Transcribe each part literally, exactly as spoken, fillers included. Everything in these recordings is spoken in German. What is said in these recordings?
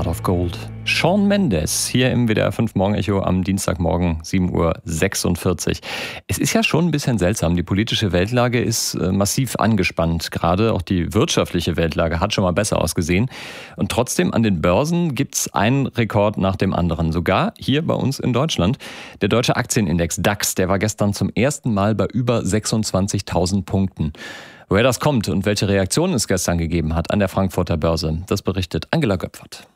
Heart of Gold. Shawn Mendes hier im W D R fünf Morgenecho am Dienstagmorgen sieben Uhr sechsundvierzig. Es ist ja schon ein bisschen seltsam. Die politische Weltlage ist äh, massiv angespannt. Gerade auch die wirtschaftliche Weltlage hat schon mal besser ausgesehen. Und trotzdem an den Börsen gibt es einen Rekord nach dem anderen. Sogar hier bei uns in Deutschland. Der deutsche Aktienindex DAX, der war gestern zum ersten Mal bei über sechsundzwanzigtausend Punkten. Woher das kommt und welche Reaktionen es gestern gegeben hat an der Frankfurter Börse, das berichtet Angela Göpfert.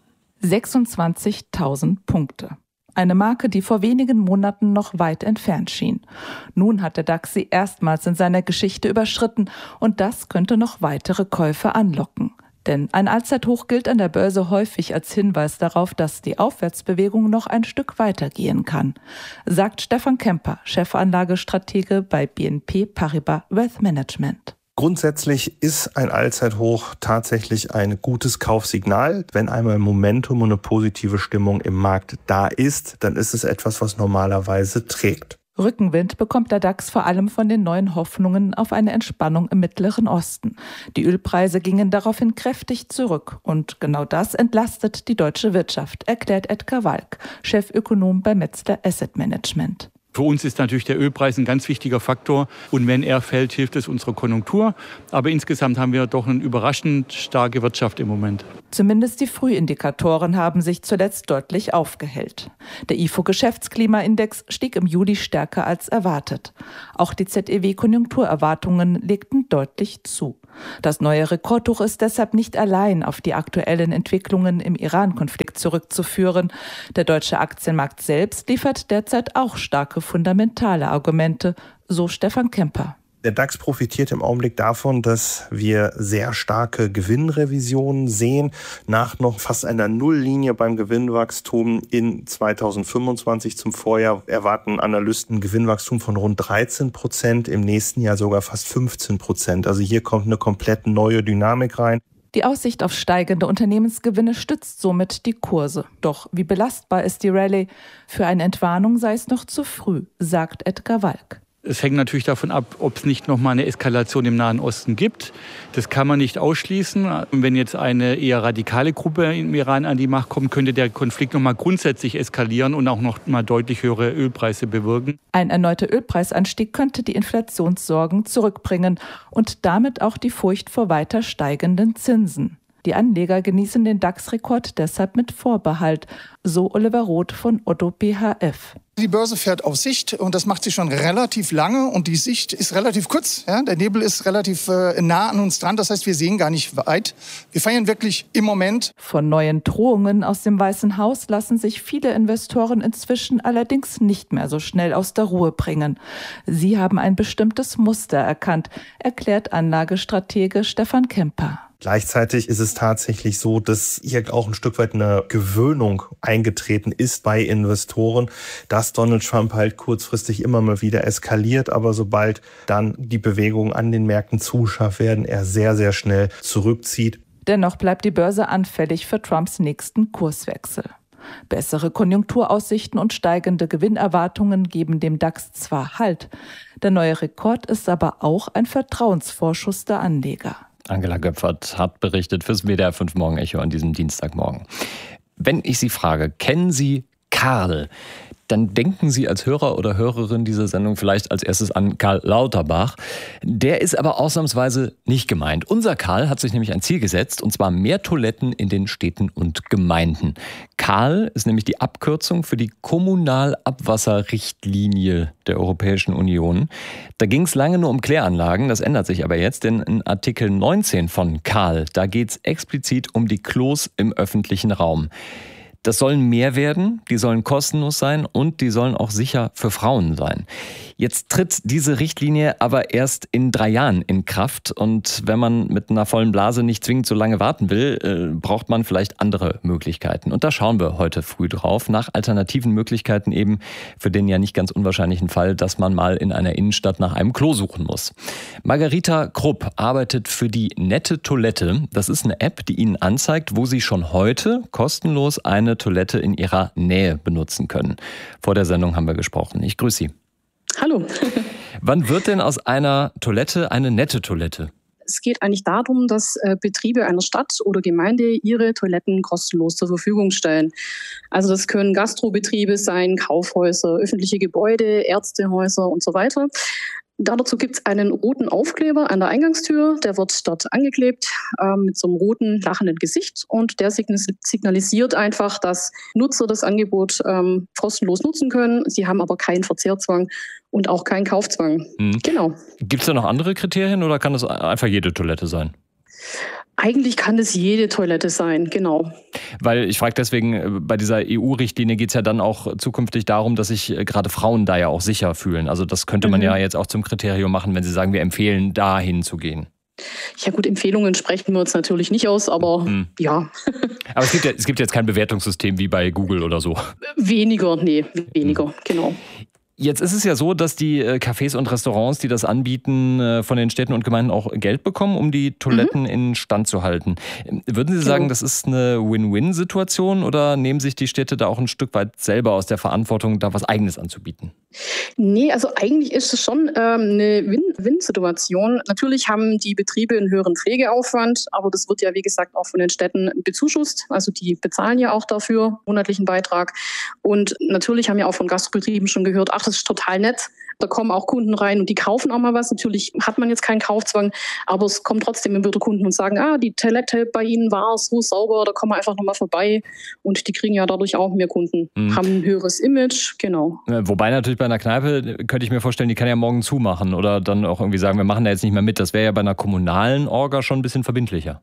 sechsundzwanzigtausend Punkte. Eine Marke, die vor wenigen Monaten noch weit entfernt schien. Nun hat der DAX sie erstmals in seiner Geschichte überschritten und das könnte noch weitere Käufe anlocken. Denn ein Allzeithoch gilt an der Börse häufig als Hinweis darauf, dass die Aufwärtsbewegung noch ein Stück weitergehen kann, sagt Stefan Kemper, Chefanlagestratege bei B N P Paribas Wealth Management. Grundsätzlich ist ein Allzeithoch tatsächlich ein gutes Kaufsignal. Wenn einmal Momentum und eine positive Stimmung im Markt da ist, dann ist es etwas, was normalerweise trägt. Rückenwind bekommt der DAX vor allem von den neuen Hoffnungen auf eine Entspannung im Mittleren Osten. Die Ölpreise gingen daraufhin kräftig zurück. Und genau das entlastet die deutsche Wirtschaft, erklärt Edgar Walk, Chefökonom bei Metzler Asset Management. Für uns ist natürlich der Ölpreis ein ganz wichtiger Faktor und wenn er fällt, hilft es unserer Konjunktur. Aber insgesamt haben wir doch eine überraschend starke Wirtschaft im Moment. Zumindest die Frühindikatoren haben sich zuletzt deutlich aufgehellt. Der I F O-Geschäftsklimaindex stieg im Juli stärker als erwartet. Auch die Z E W-Konjunkturerwartungen legten deutlich zu. Das neue Rekordhoch ist deshalb nicht allein auf die aktuellen Entwicklungen im Iran-Konflikt zurückzuführen. Der deutsche Aktienmarkt selbst liefert derzeit auch starke fundamentale Argumente, so Stefan Kemper. Der DAX profitiert im Augenblick davon, dass wir sehr starke Gewinnrevisionen sehen. Nach noch fast einer Nulllinie beim Gewinnwachstum in zweitausendfünfundzwanzig zum Vorjahr erwarten Analysten ein Gewinnwachstum von rund dreizehn Prozent, im nächsten Jahr sogar fast fünfzehn Prozent. Also hier kommt eine komplett neue Dynamik rein. Die Aussicht auf steigende Unternehmensgewinne stützt somit die Kurse. Doch wie belastbar ist die Rallye? Für eine Entwarnung sei es noch zu früh, sagt Edgar Walk. Es hängt natürlich davon ab, ob es nicht noch mal eine Eskalation im Nahen Osten gibt. Das kann man nicht ausschließen. Und wenn jetzt eine eher radikale Gruppe im Iran an die Macht kommt, könnte der Konflikt noch mal grundsätzlich eskalieren und auch noch mal deutlich höhere Ölpreise bewirken. Ein erneuter Ölpreisanstieg könnte die Inflationssorgen zurückbringen und damit auch die Furcht vor weiter steigenden Zinsen. Die Anleger genießen den DAX-Rekord deshalb mit Vorbehalt, so Oliver Roth von Otto B H F. Die Börse fährt auf Sicht und das macht sie schon relativ lange und die Sicht ist relativ kurz. Ja? Der Nebel ist relativ äh, nah an uns dran, das heißt, wir sehen gar nicht weit. Wir feiern wirklich im Moment. Von neuen Drohungen aus dem Weißen Haus lassen sich viele Investoren inzwischen allerdings nicht mehr so schnell aus der Ruhe bringen. Sie haben ein bestimmtes Muster erkannt, erklärt Anlagestratege Stefan Kemper. Gleichzeitig ist es tatsächlich so, dass hier auch ein Stück weit eine Gewöhnung eingetreten ist bei Investoren, dass Donald Trump halt kurzfristig immer mal wieder eskaliert, aber sobald dann die Bewegungen an den Märkten zu scharf werden, er sehr, sehr schnell zurückzieht. Dennoch bleibt die Börse anfällig für Trumps nächsten Kurswechsel. Bessere Konjunkturaussichten und steigende Gewinnerwartungen geben dem DAX zwar Halt, der neue Rekord ist aber auch ein Vertrauensvorschuss der Anleger. Angela Göpfert hat berichtet fürs W D R fünf Morgenecho an diesem Dienstagmorgen. Wenn ich Sie frage, kennen Sie Karl? Dann denken Sie als Hörer oder Hörerin dieser Sendung vielleicht als erstes an Karl Lauterbach. Der ist aber ausnahmsweise nicht gemeint. Unser Karl hat sich nämlich ein Ziel gesetzt, und zwar mehr Toiletten in den Städten und Gemeinden. Karl ist nämlich die Abkürzung für die Kommunalabwasserrichtlinie der Europäischen Union. Da ging es lange nur um Kläranlagen, das ändert sich aber jetzt, denn in Artikel neunzehn von Karl, da geht es explizit um die Klos im öffentlichen Raum. Das sollen mehr werden, die sollen kostenlos sein und die sollen auch sicher für Frauen sein. Jetzt tritt diese Richtlinie aber erst in drei Jahren in Kraft. Und wenn man mit einer vollen Blase nicht zwingend so lange warten will, äh, braucht man vielleicht andere Möglichkeiten. Und da schauen wir heute früh drauf, nach alternativen Möglichkeiten eben für den ja nicht ganz unwahrscheinlichen Fall, dass man mal in einer Innenstadt nach einem Klo suchen muss. Margarita Krupp arbeitet für die Nette Toilette. Das ist eine App, die Ihnen anzeigt, wo Sie schon heute kostenlos eine Toilette in Ihrer Nähe benutzen können. Vor der Sendung haben wir gesprochen. Ich grüße Sie. Hallo. Wann wird denn aus einer Toilette eine nette Toilette? Es geht eigentlich darum, dass äh, Betriebe einer Stadt oder Gemeinde ihre Toiletten kostenlos zur Verfügung stellen. Also das können Gastrobetriebe sein, Kaufhäuser, öffentliche Gebäude, Ärztehäuser und so weiter. Dazu gibt es einen roten Aufkleber an der Eingangstür, der wird dort angeklebt äh, mit so einem roten, lachenden Gesicht und der signalisiert einfach, dass Nutzer das Angebot ähm, kostenlos nutzen können. Sie haben aber keinen Verzehrzwang und auch keinen Kaufzwang. Mhm. Genau. Gibt es da noch andere Kriterien oder kann das einfach jede Toilette sein? Eigentlich kann es jede Toilette sein, genau. Weil ich frage deswegen, bei dieser E U-Richtlinie geht es ja dann auch zukünftig darum, dass sich gerade Frauen da ja auch sicher fühlen. Also das könnte man mhm. ja jetzt auch zum Kriterium machen, wenn Sie sagen, wir empfehlen, dahin zu gehen. Ja gut, Empfehlungen sprechen wir uns natürlich nicht aus, aber mhm. ja. Aber es gibt, ja, es gibt jetzt kein Bewertungssystem wie bei Google oder so. Weniger, nee, weniger, mhm. genau. Jetzt ist es ja so, dass die Cafés und Restaurants, die das anbieten, von den Städten und Gemeinden auch Geld bekommen, um die Toiletten mhm. in Stand zu halten. Würden Sie sagen, das ist eine Win-Win-Situation oder nehmen sich die Städte da auch ein Stück weit selber aus der Verantwortung, da was Eigenes anzubieten? Nee, also eigentlich ist es schon ähm, eine Win-Win-Situation. Natürlich haben die Betriebe einen höheren Pflegeaufwand, aber das wird ja, wie gesagt, auch von den Städten bezuschusst. Also die bezahlen ja auch dafür monatlichen Beitrag. Und natürlich haben ja auch von Gastbetrieben schon gehört, ach, das ist total nett. Da kommen auch Kunden rein und die kaufen auch mal was. Natürlich hat man jetzt keinen Kaufzwang, aber es kommt trotzdem immer wieder Kunden und sagen, ah, die Toilette bei Ihnen war so sauber, da kommen wir einfach nochmal vorbei. Und die kriegen ja dadurch auch mehr Kunden, mhm. haben ein höheres Image, genau. Wobei natürlich bei einer Kneipe, könnte ich mir vorstellen, die kann ja morgen zumachen oder dann auch irgendwie sagen, wir machen da jetzt nicht mehr mit. Das wäre ja bei einer kommunalen Orga schon ein bisschen verbindlicher.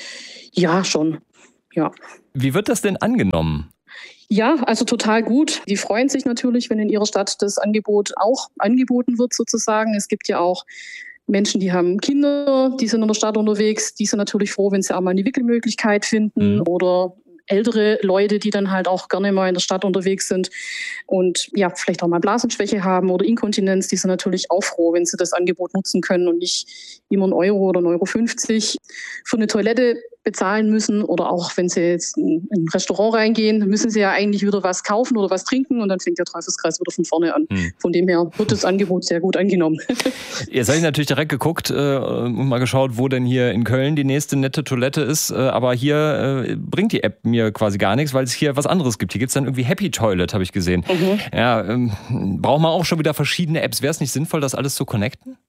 Ja, schon, ja. Wie wird das denn angenommen? Ja, also total gut. Die freuen sich natürlich, wenn in ihrer Stadt das Angebot auch angeboten wird sozusagen. Es gibt ja auch Menschen, die haben Kinder, die sind in der Stadt unterwegs. Die sind natürlich froh, wenn sie auch mal eine Wickelmöglichkeit finden mhm. oder ältere Leute, die dann halt auch gerne mal in der Stadt unterwegs sind und ja, vielleicht auch mal Blasenschwäche haben oder Inkontinenz, die sind natürlich auch froh, wenn sie das Angebot nutzen können und nicht immer einen Euro oder einen Euro fünfzig für eine Toilette bezahlen müssen oder auch wenn sie jetzt in ein Restaurant reingehen, müssen sie ja eigentlich wieder was kaufen oder was trinken und dann fängt der Teufelskreis wieder von vorne an. Hm. Von dem her wird das Angebot sehr gut angenommen. Jetzt habe ich natürlich direkt geguckt äh, und mal geschaut, wo denn hier in Köln die nächste nette Toilette ist, äh, aber hier äh, bringt die App mir quasi gar nichts, weil es hier was anderes gibt. Hier gibt es dann irgendwie Happy Toilet, habe ich gesehen. Mhm. Ja, ähm, braucht man auch schon wieder verschiedene Apps. Wäre es nicht sinnvoll, das alles zu connecten?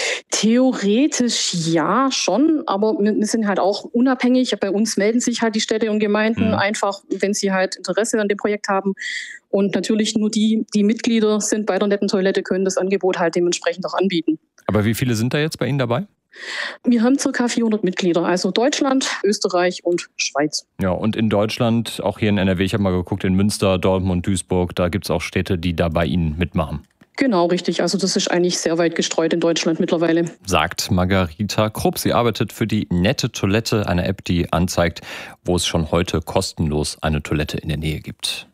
Theoretisch ja, schon, aber wir sind halt auch unabhängig. Bei uns melden sich halt die Städte und Gemeinden mhm. einfach, wenn sie halt Interesse an dem Projekt haben. Und natürlich nur die, die Mitglieder sind bei der netten Toilette, können das Angebot halt dementsprechend auch anbieten. Aber wie viele sind da jetzt bei Ihnen dabei? Wir haben ca. vierhundert Mitglieder, also Deutschland, Österreich und Schweiz. Ja, und in Deutschland, auch hier in N R W, ich habe mal geguckt, in Münster, Dortmund, Duisburg, da gibt es auch Städte, die da bei Ihnen mitmachen. Genau, richtig. Also das ist eigentlich sehr weit gestreut in Deutschland mittlerweile. Sagt Margarita Krupp. Sie arbeitet für die Nette Toilette, eine App, die anzeigt, wo es schon heute kostenlos eine Toilette in der Nähe gibt.